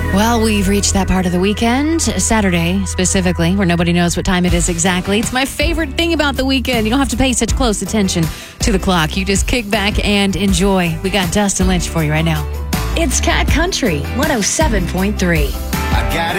Well, we've reached that part of the weekend, Saturday specifically, where nobody knows what time it is exactly. It's my favorite thing about the weekend. You don't have to pay such close attention to the clock. You just kick back and enjoy. We got Dustin Lynch for you right now. It's Cat Country 107.3. I got